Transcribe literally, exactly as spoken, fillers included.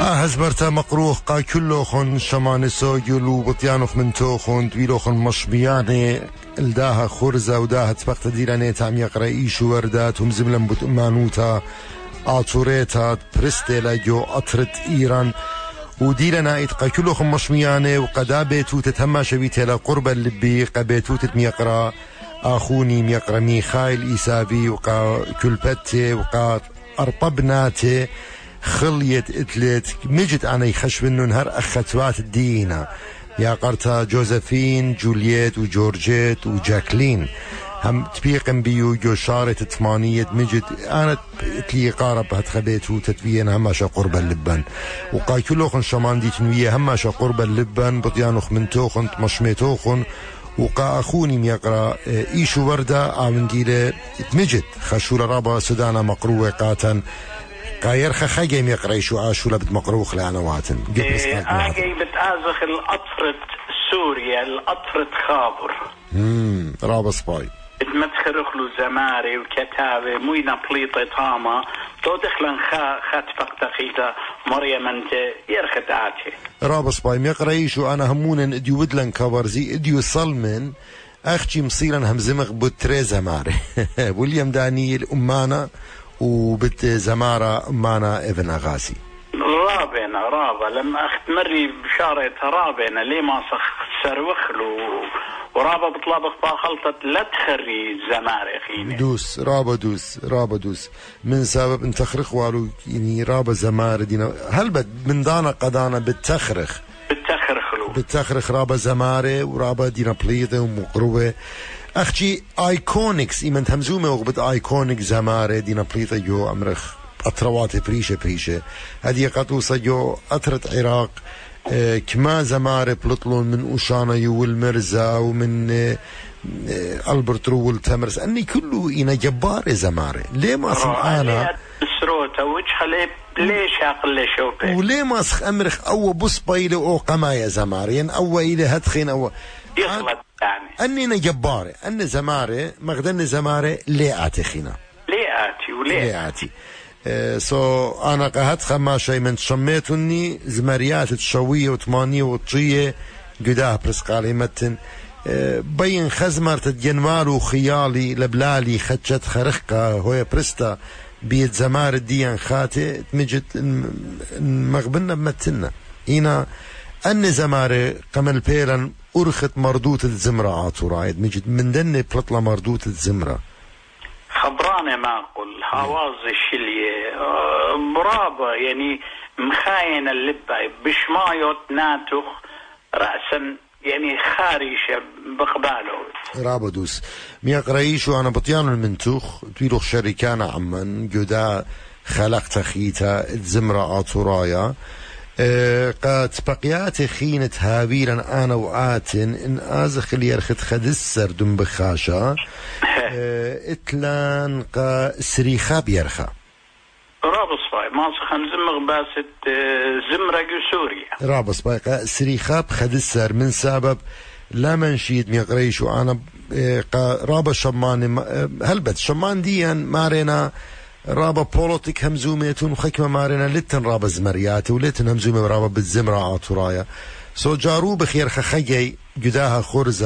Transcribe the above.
هزبرتا مقروخ قا كلوخن شمانسو يلو بطيانوخ من توخن دويلوخن مشمياني الداها خرزة وداها تبقت ديراني تام يقرأ إيشو وردات هم زملن بتمانوتا آتوريتا برستيلا جو أطرت إيران وديرنا إتقا كلوخن مشمياني وقدا بيتو تتهمى شبيتلا قربا اللبي قبيتو تتميقرأ آخوني ميقرأ ميخايل إيسابي وقا كلبتي وقا أرطبناتي خليت اتلت مجد أنا يخشب إنه نهر أخوات الدينا يا قرتا جوزفين جولييت وجورجيت وجاكلين هم تبيقن بيو جو شارة ثمانية مجد أنا تلي قارب هتخبيت وتتبين هماشا قرب اللبن وقاي كلوخن شمان دي تنوية هماشا قرب اللبن بطيانوخ من توخن تمشميتوخن وقا أخوني ميقرأ إيشو وردة آمن ديلة تمجد خشولة رابا سودانا مقروة قاتن قاير خخاجي ميقرأ شو عاشولا بتمقروخ لعنواتن آجي بتازخ الأطرة سوريا الأطرة خابر امم رابا سباي بتمتخرخ له زماري وكتابة موينا بليطة طامة تو دخلن خا خات فقتخيتا مريم انت يرخت عاتي رابا سباي ميقرأ شو أنا همونا اديو ودلن كبرزي اديو صلمن أختي مصيرا همزمغ بتري زماري ويليام دانييل أمانا وبت زمارة أمانا ابن أغاسي رابنا رابا لما أخت مري بشارة رابنا ليه ما صخ سروخلو ورابا بطلابق باخلطة لا تخري زمارة خيني دوس رابا دوس رابا دوس من سبب ان تخرخ والو يعني رابا زمارة دينا هل بد من دانا قدانا بتخرخ بتخرخلو بتخرخ رابا زمارة ورابا دينا بليطة ومقروة أختي آيكونيكس إيمن همزومة وقبت آيكونيك زمارة دينا بليطة جو أمرخ أطروات بريشة بريشة هذه قطوصة جو أطرت عراق اه كما زمارة بلطلون من أوشانا يو المرزا ومن اه اه ألبرت رو والتمرس أني كله إنا جبار زمارة ليه ما سمعانا سروتا وجه ليه ليش أقل شوبه وليه ما سخ أمرخ أو بصبايلة أو قمايا زمارة يعني أو إلى هدخين أو يخلط يعني أني جبارة أن زمارة مغدن زمارة ليه آتخينا ليه آتي وليه ليه آتي اه سو أنا قهت خما شيء من شميتني زمريات تشوية وثمانية وطية قداه برسقالي متن اه بين خزمر تتجنوال وخيالي لبلالي خدشت خرخكا هو برستا بيت زمار الديان خاتي تمجد مغبنا بمتنا هنا أن زمارة قمل بيرن أرخت مردوت الزمرة عطورايد مجد من دني بلطلة مردوت الزمرة خبرانة ما أقول هواز الشلية برابة يعني مخاين اللبة بشمايوت ناتخ رأسا يعني خارشة بقباله رابا دوس ميقرأيش وأنا بطيان المنتوخ تويلوخ شركانا عمان جدا خلقت خيتا الزمرة عطورايا أه قد بقيات خينة هابيلا أنا وآتن إن آزخ اللي يرخد خدسر دم بخاشا أه إتلان قا سريخا بيرخا رابص باي ما سخن زمغ باسد زمرة سوريا رابص باي قا سريخا بخدسر من سبب لا منشيد ميقريش وأنا قا رابا شمان هلبت شمان ديان مارينا رابا بوليتيك همزوميتون وخكمة مارنا لتن رابا زمريات ولتن همزومة رابا بالزمرة عطورايا سو جارو بخير خخيي جداها خرزة